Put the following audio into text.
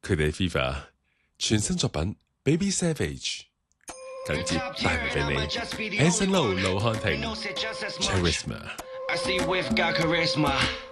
佢哋 Fever 全新作品 Baby Savage 緊接帶嚟俾你 Anson Lo 盧瀚霆 Charisma。